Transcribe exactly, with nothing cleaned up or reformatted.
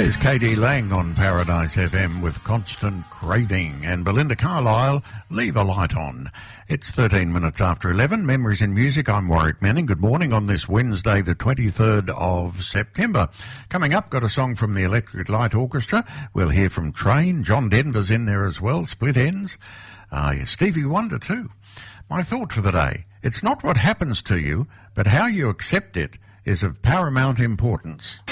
There's Katie Lang on Paradise F M with Constant Craving, and Belinda Carlisle, Leave a Light On. It's thirteen minutes after eleven. Memories in Music. I'm Warwick Manning. Good morning on this Wednesday, the twenty-third of September. Coming up, got a song from the Electric Light Orchestra. We'll hear from Train. John Denver's in there as well. Split Ends. Uh, yeah, Stevie Wonder too. My thought for the day: it's not what happens to you, but how you accept it is of paramount importance.